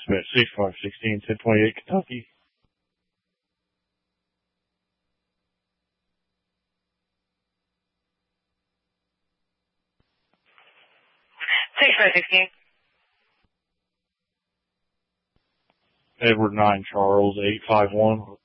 Smith, 6516, 1028, Kentucky. Edward 9 Charles, 851,